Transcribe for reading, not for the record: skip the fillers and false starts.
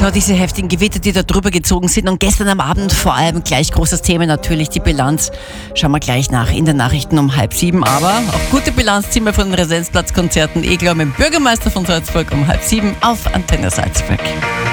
So, diese heftigen Gewitter, die da drüber gezogen sind. Und gestern am Abend vor allem gleich großes Thema natürlich die Bilanz. Schauen wir gleich nach in den Nachrichten um 6:30. Aber auch gute Bilanz ziehen wir von den Residenzplatzkonzerten Egler mit dem Bürgermeister von Salzburg um 6:30 auf Antenne Salzburg.